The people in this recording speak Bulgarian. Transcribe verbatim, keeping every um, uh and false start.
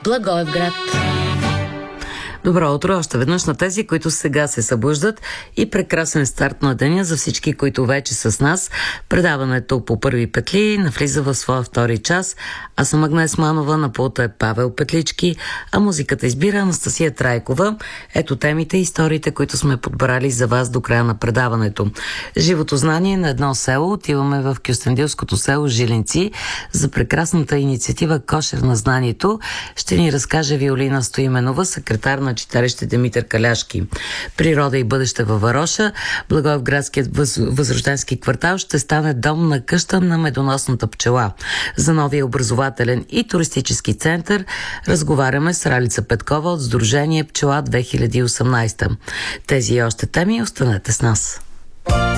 Благоевград. Добро утро още веднъж на тези, които сега се събуждат, и прекрасен старт на деня за всички, които вече са с нас. Предаването по първи петли навлиза в своя втори час. Аз съм Агнес Манова, на пулта е Павел Петлички, а музиката избира Анастасия Трайкова. Ето темите и историите, които сме подбрали за вас до края на предаването. Живото знание на едно село. Отиваме в кюстендилското село Жилинци за прекрасната инициатива Кошер на знанието. Ще ни разкаже Виолина Стоименова, секретар на читалище Димитър Каляшки. Природа и бъдеще във Вароша. Благоевградският въз... възрожденски квартал ще стане дом на къща на медоносната пчела. За новия образователен и туристически център разговаряме с Ралица Петкова от Сдружение Пчела две хиляди и осемнадесета. Тези и още теми, останете с нас.